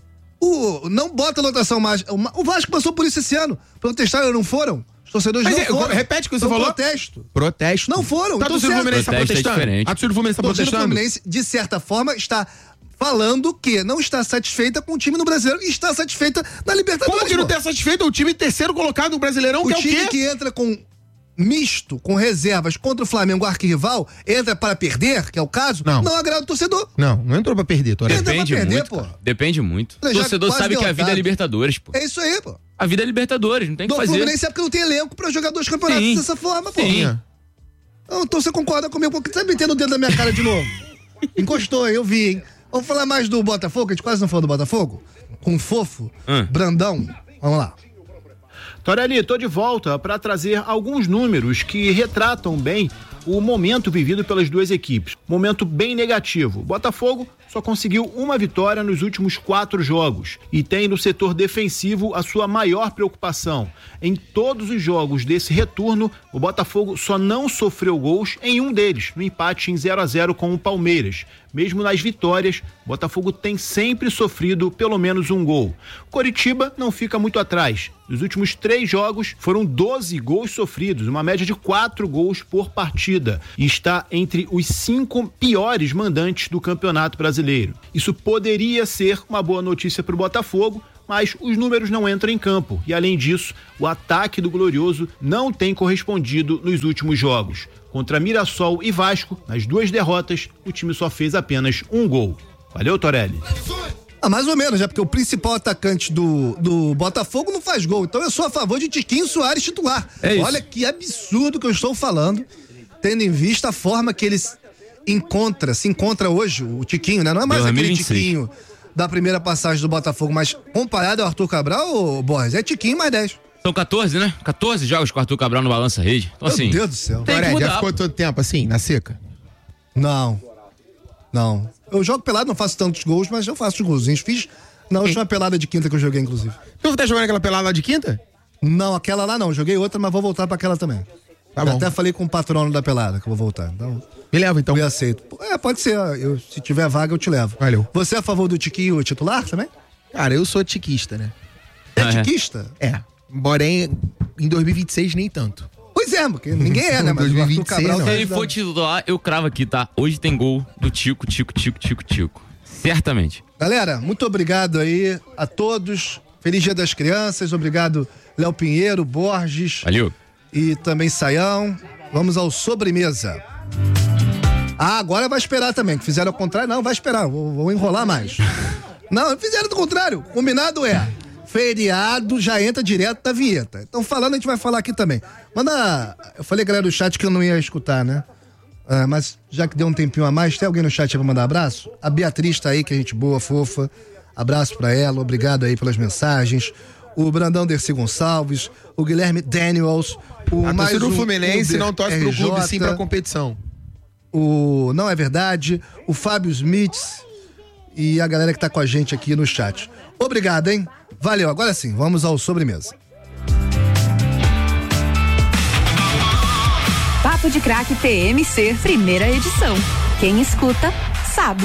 Não bota lotação mais. O Vasco passou por isso esse ano. Protestaram, não foram? Os torcedores Mas não foram. repete o que você falou. Protesto. Não foram. Tá, a torcida do Fluminense tá protestando? A torcida do Fluminense tá A torcida do protestando? Fluminense, de certa forma, está falando que não está satisfeita com o time no Brasileiro e está satisfeita na Libertadores. Como que não tá satisfeito? O time terceiro colocado no Brasileirão, que é o quê? O time que entra com misto, com reservas contra o Flamengo, arquirrival, entra para perder, que é o caso, não agrada o torcedor. Não entrou pra perder, Torelli. Depende muito, pô. Depende muito. O Ele já torcedor quase sabe que a vida derrotado. é Libertadores, pô. É isso aí, pô. A vida é Libertadores, não tem o que Do fazer. Fluminense é porque não tem elenco pra jogar dois campeonatos Sim. dessa forma, pô. Sim. Então você concorda comigo? Porque tá metendo o dedo na minha cara de novo. Encostou, eu vi, hein? Vamos falar mais do Botafogo, a gente quase não falou do Botafogo? Com o Fofo, Brandão. Vamos lá. Torelli, tô de volta para trazer alguns números que retratam bem o momento vivido pelas duas equipes. Momento bem negativo. Botafogo só conseguiu uma vitória nos últimos 4 jogos e tem no setor defensivo a sua maior preocupação. Em todos os jogos desse retorno, o Botafogo só não sofreu gols em um deles, no empate em 0-0 com o Palmeiras. Mesmo nas vitórias, o Botafogo tem sempre sofrido pelo menos um gol. O Coritiba não fica muito atrás. Nos últimos 3 jogos, foram 12 gols sofridos, uma média de 4 gols por partida, e está entre os 5 piores mandantes do Campeonato Brasileiro. Isso poderia ser uma boa notícia para o Botafogo, mas os números não entram em campo e, além disso, o ataque do Glorioso não tem correspondido nos últimos jogos. Contra Mirassol e Vasco, nas 2 derrotas, o time só fez apenas um gol. Valeu, Torelli. Mais ou menos, porque o principal atacante do Botafogo não faz gol. Então eu sou a favor de Tiquinho Soares titular. Olha que absurdo que eu estou falando, tendo em vista a forma que ele se encontra hoje, o Tiquinho, né? Não é mais aquele Tiquinho da primeira passagem do Botafogo, mas comparado ao Arthur Cabral, Borges, é Tiquinho mais 10. São 14, né? 14 jogos com o Arthur Cabral no Balança Rede. Então, Meu Deus do céu. Já ficou todo tempo assim, na seca? Não. Eu jogo pelado, não faço tantos gols, mas eu faço os golzinhos. Fiz na última pelada de quinta que eu joguei, inclusive. Tu tá jogando aquela pelada lá de quinta? Não, aquela lá não. Joguei outra, mas vou voltar pra aquela também. Tá bom. Até falei com o patrono da pelada que eu vou voltar. Então, me leva, então. Eu aceito. Pode ser. Se tiver vaga, eu te levo. Valeu. Você é a favor do Tiquinho titular também? Cara, eu sou tiquista, né? É tiquista? É. Porém, em 2026, nem tanto. Pois é, porque ninguém é, né? Mas 2026, o Cabral não. Se ele for titular, eu cravo aqui, tá? Hoje tem gol do Tico. Certamente. Galera, muito obrigado aí a todos. Feliz Dia das Crianças. Obrigado, Léo Pinheiro, Borges. Valeu. E também Saião. Vamos ao sobremesa. Agora vai esperar também, que fizeram ao contrário. Não, vai esperar, vou enrolar mais. Não, fizeram do contrário. Combinado feriado já entra direto da vinheta. Então falando, a gente vai falar aqui também. Eu falei, galera, do chat que eu não ia escutar, né? Mas já que deu um tempinho a mais, tem alguém no chat aí pra mandar abraço? A Beatriz tá aí, que é gente boa, fofa. Abraço pra ela, obrigado aí pelas mensagens. O Brandão Dercy Gonçalves, o Guilherme Daniels, a torcida do Fluminense não torce pro clube, sim pra competição. Não é verdade, o Fábio Smith e a galera que tá com a gente aqui no chat. Obrigado, hein? Valeu, agora sim, vamos ao sobremesa. Papo de Craque TMC, primeira edição. Quem escuta, sabe.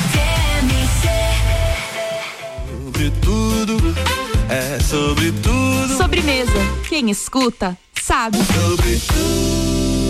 Sobre tudo, sobre tudo. Sobremesa, quem escuta, sabe. Sobre tudo.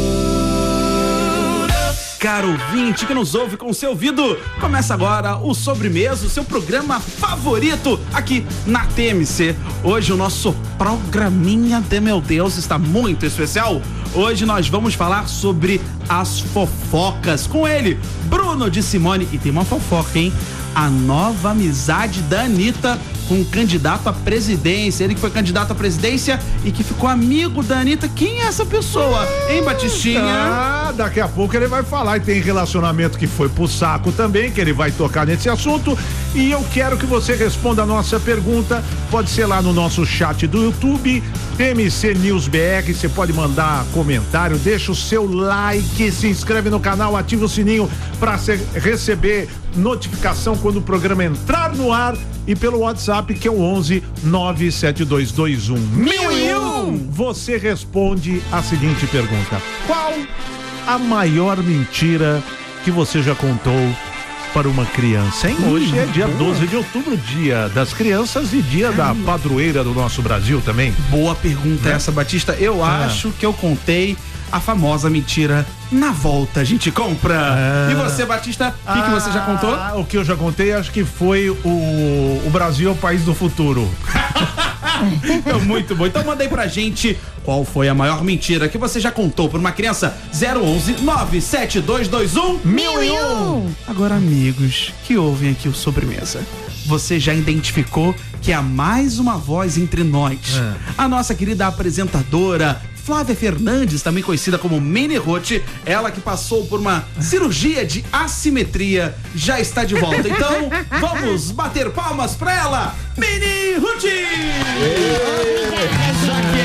Caro ouvinte que nos ouve com o seu ouvido, começa agora o Sobremesa, o seu programa favorito aqui na TMC. Hoje o nosso programinha de meu Deus está muito especial. Hoje nós vamos falar sobre as fofocas com ele, Bruno de Simone. E tem uma fofoca, hein? A nova amizade da Anitta com o candidato à presidência. Ele que foi candidato à presidência e que ficou amigo da Anitta. Quem é essa pessoa, hein, Batistinha? Daqui a pouco ele vai falar. E tem relacionamento que foi pro saco também, que ele vai tocar nesse assunto. E eu quero que você responda a nossa pergunta. Pode ser lá no nosso chat do YouTube, TMC News BR. Você pode mandar comentário, deixa o seu like, se inscreve no canal, ativa o sininho para receber notificação quando o programa entrar no ar, e pelo WhatsApp, que é o 11 97221 1001. Você responde a seguinte pergunta: qual a maior mentira que você já contou para uma criança, hein? Hoje é dia 12 de outubro, dia das crianças e dia da padroeira do nosso Brasil também. Boa pergunta essa, Batista. Eu acho que eu contei a famosa mentira: na volta a gente compra. E você, Batista, o que você já contou? O que eu já contei, acho que foi o Brasil é o país do futuro. Muito bom. Então manda aí pra gente qual foi a maior mentira que você já contou para uma criança. 011 97221 1001. Agora, amigos que ouvem aqui o Sobremesa, você já identificou que há mais uma voz entre nós. A nossa querida apresentadora Flávia Fernandes, também conhecida como Mini Ruth, ela que passou por uma cirurgia de assimetria, já está de volta. Então, vamos bater palmas pra ela, Mini Ruth! Já que ela não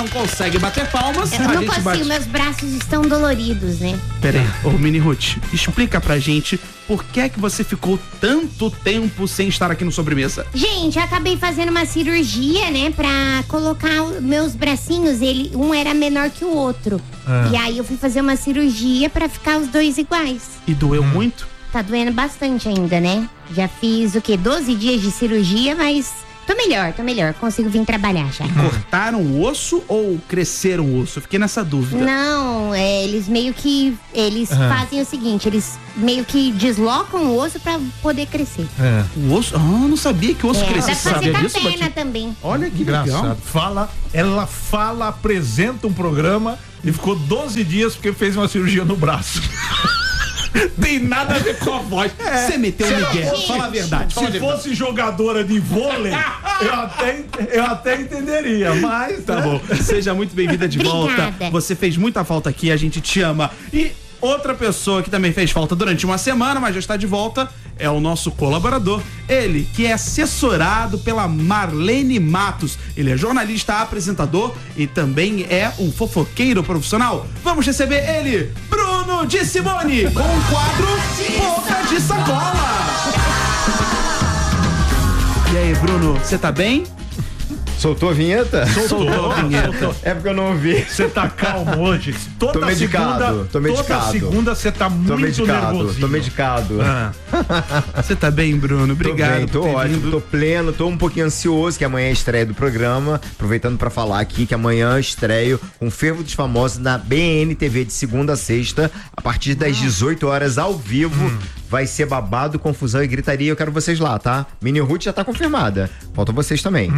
não consegue bater palmas, Eu a não gente consigo, bate. meus braços estão doloridos, né? Pera aí, ô Mini Ruth, explica pra gente por que é que você ficou tanto tempo sem estar aqui no Sobremesa. Gente, eu acabei fazendo uma cirurgia, né, pra colocar meus bracinhos, um era menor que o outro. E aí eu fui fazer uma cirurgia pra ficar os dois iguais. E doeu muito? Tá doendo bastante ainda, né? Já fiz 12 dias de cirurgia, mas tô melhor, consigo vir trabalhar já. Cortaram o osso ou cresceram o osso? Eu fiquei nessa dúvida. Não, eles meio que, fazem o seguinte, eles meio que deslocam o osso pra poder crescer. O osso? Ah, não sabia que o osso crescia. Dá pra fazer com a perna também. Olha que Engraçado. Ela apresenta um programa e ficou 12 dias porque fez uma cirurgia no braço. Tem nada a ver com a voz. Você meteu o Miguel, fala a verdade. Se fosse jogadora de vôlei, eu até entenderia, mas... Tá bom, seja muito bem-vinda de volta. Você fez muita falta aqui, a gente te ama. E outra pessoa que também fez falta durante uma semana, mas já está de volta, é o nosso colaborador. Ele, que é assessorado pela Marlene Matos. Ele é jornalista, apresentador e também é um fofoqueiro profissional. Vamos receber ele, Bruno de Simone, com o quadro Boca de Sacola. E aí, Bruno, você tá bem? Soltou a vinheta? Soltou a vinheta. É porque eu não ouvi. Você tá calmo hoje? Tô medicado. Toda segunda você tá muito nervoso. Tô medicado. Você tá bem, Bruno? Obrigado. Tô ótimo, tô pleno, tô um pouquinho ansioso, que amanhã é a estreia do programa. Aproveitando pra falar aqui que amanhã estreio com Fervo dos Famosos na BNTV de segunda a sexta, a partir das 18 horas ao vivo. Vai ser babado, confusão e gritaria. Eu quero vocês lá, tá? Mini Ruth já tá confirmada. Faltam vocês também.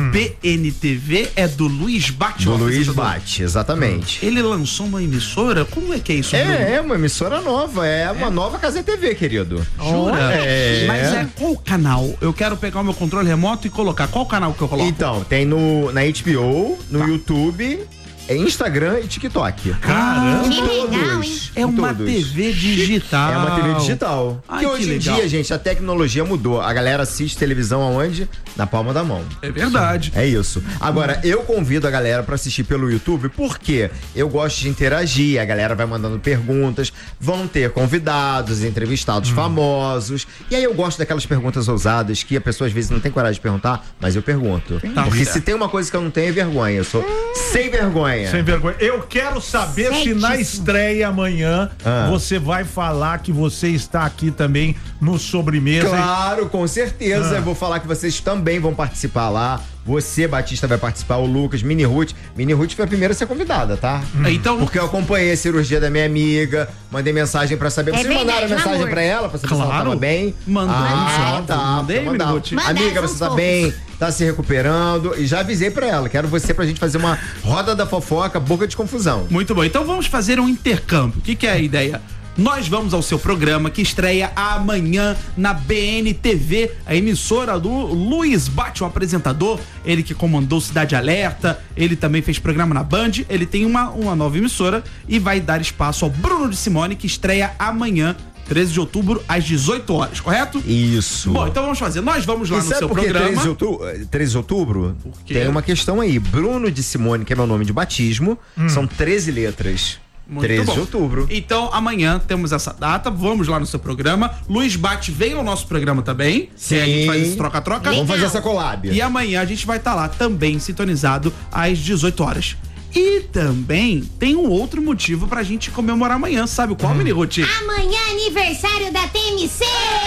BNTV é do Luiz Bate. Do Luiz Bate, exatamente. Ele lançou uma emissora? Como é que é isso, Bruno? É uma emissora nova. É uma nova Casa TV, querido. Jura? Mas qual canal? Eu quero pegar o meu controle remoto e colocar. Qual canal que eu coloco? Então, tem na HBO, no YouTube, Instagram e TikTok. Caramba! Que legal, hein? É uma TV digital. É uma TV digital. Ai, que hoje em dia, gente, a tecnologia mudou. A galera assiste televisão aonde? Na palma da mão. É verdade. É isso. Agora, eu convido a galera pra assistir pelo YouTube, porque eu gosto de interagir, a galera vai mandando perguntas, vão ter convidados, entrevistados famosos, e aí eu gosto daquelas perguntas ousadas que a pessoa às vezes não tem coragem de perguntar, mas eu pergunto. Porque se tem uma coisa que eu não tenho é vergonha, eu sou sem vergonha. Sem vergonha. Eu quero saber se na estreia amanhã você vai falar que você está aqui também no Sobremesa. Claro, com certeza. Eu vou falar que vocês também vão participar lá. Você, Batista, vai participar, o Lucas, Mini Ruth. Mini Ruth foi a primeira a ser convidada, tá? Então... Porque eu acompanhei a cirurgia da minha amiga, mandei mensagem pra saber. Vocês mandaram mensagem pra ela pra saber se ela tava bem? Mandamos. Tá. Mandei, Mini Ruth. Amiga, você tá bem? Tá se recuperando? E já avisei pra ela. Quero você pra gente fazer uma roda da fofoca, boca de confusão. Muito bom. Então vamos fazer um intercâmbio. O que é a ideia? Nós vamos ao seu programa que estreia amanhã na BNTV, a emissora do Luiz Bate, o apresentador, ele que comandou Cidade Alerta, ele também fez programa na Band, ele tem uma nova emissora e vai dar espaço ao Bruno de Simone, que estreia amanhã, 13 de outubro, às 18 horas, correto? Isso. Bom, então vamos fazer. Nós vamos lá no seu programa. 13 de outubro? Tem uma questão aí. Bruno de Simone, que é meu nome de batismo, são 13 letras. Muito 13 bom. de outubro. Então, amanhã temos essa data, vamos lá no seu programa. Luiz Bate vem ao nosso programa também. Sim. A gente faz esse troca-troca. Vamos fazer essa collab. E amanhã a gente vai estar lá também sintonizado às 18 horas. E também tem um outro motivo pra gente comemorar amanhã, sabe qual, Mini Ruth? Amanhã é aniversário da TMC!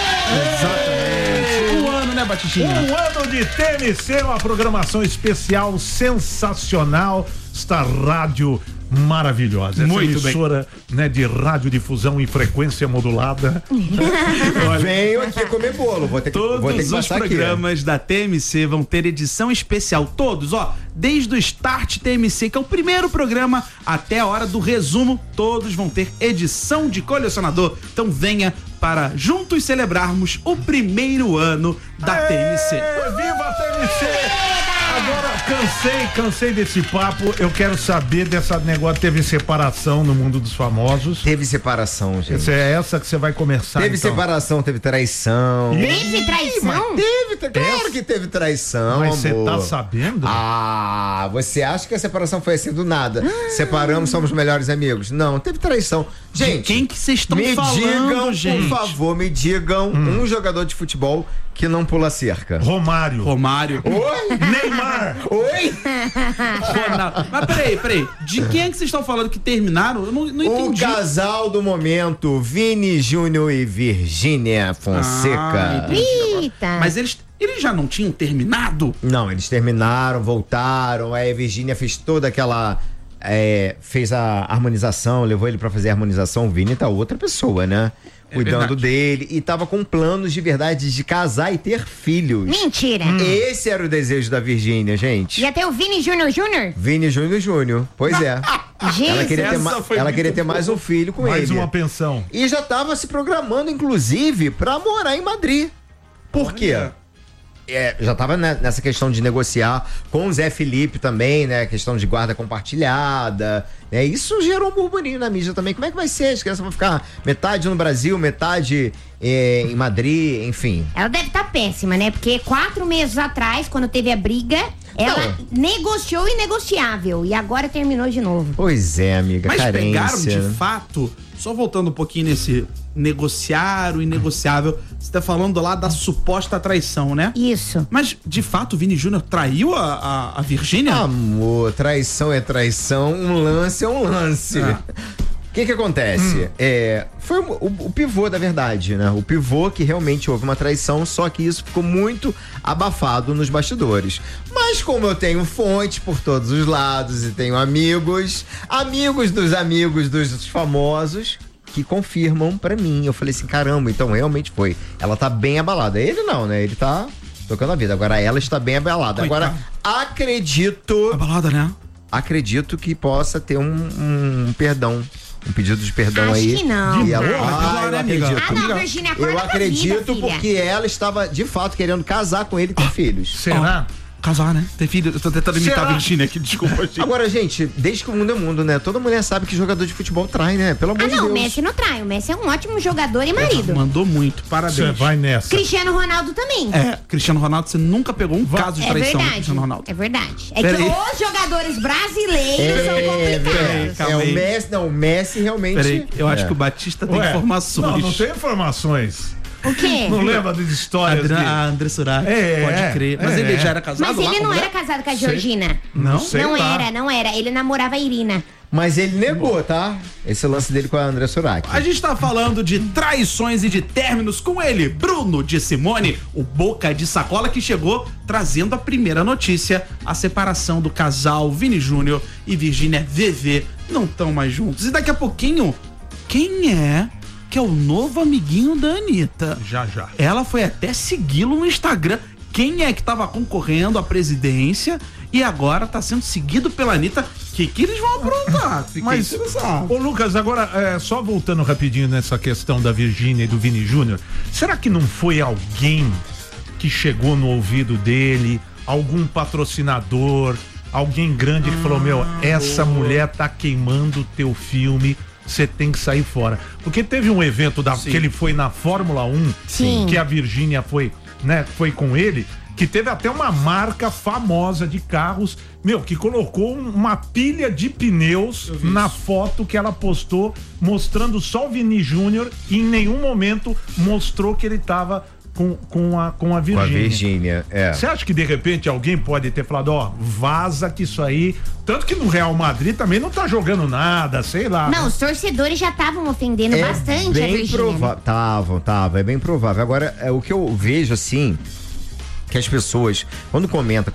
Exatamente. Um ano, né, Batistinha? Um ano de TMC, uma programação especial sensacional. Esta rádio maravilhosa. Essa Muito emissora, né, de radiodifusão em frequência modulada. Venho aqui comer bolo. Vou ter que Todos os passar programas aqui. da TMC vão ter edição especial. Todos, ó. Desde o Start TMC, que é o primeiro programa, até a hora do resumo, todos vão ter edição de colecionador. Então venha para juntos celebrarmos o primeiro ano da TMC. Viva a TMC! Agora, cansei desse papo. Eu quero saber dessa negócio. Teve separação no mundo dos famosos. Teve separação, gente. Essa que você vai começar. Teve separação, teve traição. Teve traição? Claro que teve traição, Mas você amor. tá sabendo? Ah, você acha que a separação foi assim do nada? Separamos, somos melhores amigos? Não, teve traição. Gente, de quem que vocês estão falando, digam, gente? por favor, me digam um jogador de futebol que não pula cerca. Romário. Oi? Neymar. Oi? Ronaldo. Mas peraí. De quem é que vocês estão falando que terminaram? Eu não entendi. O casal do momento, Vini Júnior e Virgínia Fonseca. Eita. Mas eles já não tinham terminado? Não, eles terminaram, voltaram. Aí a Virgínia fez toda aquela... fez a harmonização, levou ele pra fazer a harmonização. O Vini tá outra pessoa, né? Cuidando dele. E tava com planos de verdade de casar e ter filhos. Mentira. Esse era o desejo da Virgínia, gente. E até o Vini Júnior Júnior? Vini Júnior. Pois é. Gente, ela queria ter mais um filho com ele. Mais uma pensão. E já tava se programando, inclusive, pra morar em Madrid. Por quê? Já tava nessa questão de negociar com o Zé Felipe também, né? Questão de guarda compartilhada. Isso gerou um burburinho na mídia também. Como é que vai ser? As crianças vão ficar metade no Brasil, metade em Madrid, enfim. Ela deve estar péssima, né? Porque 4 meses atrás, quando teve a briga, ela negociou o inegociável. E agora terminou de novo. Pois é, amiga. Mas carência. pegaram de fato, só voltando um pouquinho nesse negociar o inegociável, você tá falando lá da suposta traição, né? Isso. Mas, de fato, o Vini Júnior traiu a Virgínia? Amor, traição é traição, um lance é um lance. O que acontece? Foi o pivô da verdade, né? O pivô que realmente houve uma traição, só que isso ficou muito abafado nos bastidores. Mas como eu tenho fontes por todos os lados e tenho amigos dos famosos que confirmam pra mim. Eu falei assim, caramba, então realmente foi. Ela tá bem abalada. Ele não, né? Ele tá tocando a vida. Agora ela está bem abalada. Coitado. Agora, acredito... Abalada, né? Acredito que possa ter um perdão. Um pedido de perdão Acho aí. que não. E ela, eu acredito. Não, Virgínia, acorda eu pra acredito vida, porque ela estava, de fato, querendo casar com ele e ter filhos. Será? Casar, né? Ter filho. Eu tô tentando imitar a Virgínia aqui, desculpa, gente. Agora, gente, desde que o mundo é mundo, né? Toda mulher sabe que jogador de futebol trai, né? Pelo amor de Deus. O Messi não trai. O Messi é um ótimo jogador e marido. Mandou muito, parabéns. Você vai nessa. Cristiano Ronaldo também. Cristiano Ronaldo, você nunca pegou um caso de traição do Cristiano Ronaldo. É verdade. É Peraí. que os jogadores brasileiros são complicados. Calma aí. O Messi, não, o Messi realmente... Peraí, eu acho que o Batista tem informações. Não tem informações. O quê? Não lembra das histórias A André Surak, pode crer. Mas ele já era casado Mas lá ele com não mulher? era casado com a Georgina. Não sei lá. Não era. Ele namorava a Irina. Mas ele negou, tá? Esse lance dele com a André Surak. A gente tá falando de traições e de términos com ele, Bruno de Simone, o boca de sacola que chegou trazendo a primeira notícia, a separação do casal Vini Júnior e Virgínia VV não estão mais juntos. E daqui a pouquinho, quem é que é o novo amiguinho da Anitta? Já. Ela foi até segui-lo no Instagram. Quem é que tava concorrendo à presidência e agora tá sendo seguido pela Anitta? O que eles vão aprontar? Fiquei interessado. Ô Lucas, agora, só voltando rapidinho nessa questão da Virgínia e do Vini Júnior, será que não foi alguém que chegou no ouvido dele, algum patrocinador, alguém grande que falou, essa mulher tá queimando o teu filme, você tem que sair fora. Porque teve um evento que ele foi na Fórmula 1, que a Virgínia foi, né, foi com ele, que teve até uma marca famosa de carros, que colocou uma pilha de pneus na foto que ela postou, mostrando só o Vini Júnior, e em nenhum momento mostrou que ele tava com a Virgínia. Com a Virgínia, Você acha que de repente alguém pode ter falado, vaza que isso aí... Tanto que no Real Madrid também não tá jogando nada, sei lá. Não, os torcedores já estavam ofendendo bastante a Virgínia. Tava, é bem provável. Agora, o que eu vejo, assim, que as pessoas, quando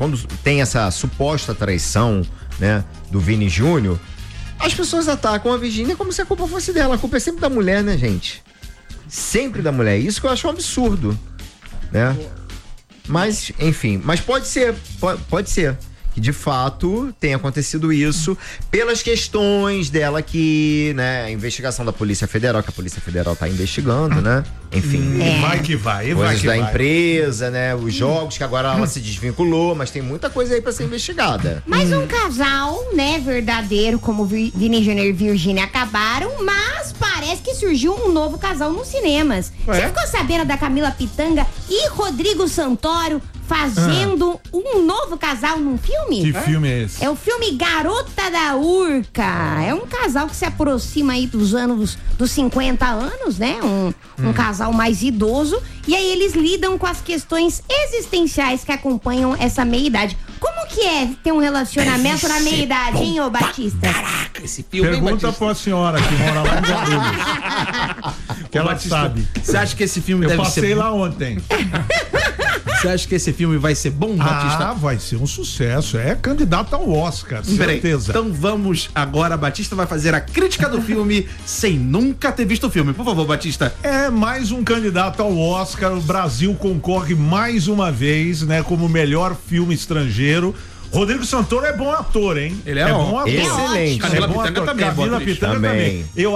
tem essa suposta traição, né, do Vini Júnior, as pessoas atacam a Virgínia como se a culpa fosse dela. A culpa é sempre da mulher, né, gente? Sempre da mulher. Isso que eu acho um absurdo, né? Mas, enfim, mas pode ser que de fato tem acontecido isso pelas questões dela que, né, a investigação da Polícia Federal, que a Polícia Federal tá investigando, né? Enfim. Vai que vai, coisas vai que da vai. empresa, né? Os jogos que agora ela se desvinculou, mas tem muita coisa aí pra ser investigada. Mais um casal, né, verdadeiro, como Vini Júnior e Virgínia acabaram, mas parece que surgiu um novo casal nos cinemas. Você ficou sabendo da Camila Pitanga e Rodrigo Santoro fazendo um novo casal num filme? Que filme é esse? É o filme Garota da Urca. É um casal que se aproxima aí dos anos dos 50 anos, né? Um casal mais idoso. E aí eles lidam com as questões existenciais que acompanham essa meia-idade. Como que é ter um relacionamento na meia-idade, hein, ô Batista? Caraca, esse filme, hein, Pergunta Batista? pra senhora que mora lá em Guarulhos. Que ela Batista, sabe. Você acha que esse filme Eu deve passei ser lá ontem. Você acha que esse filme vai ser bom, Batista? Ah, vai ser um sucesso. É candidato ao Oscar, Peraí, certeza. então vamos agora, Batista vai fazer a crítica do filme sem nunca ter visto o filme. Por favor, Batista. É mais um candidato ao Oscar. O Brasil concorre mais uma vez, né, como melhor filme estrangeiro. Rodrigo Santoro é bom ator, hein? Ele é bom. bom ator. Excelente. É Camila bom Pitanga ator. também é boa Camila atriz. Pitanga Também. também. Eu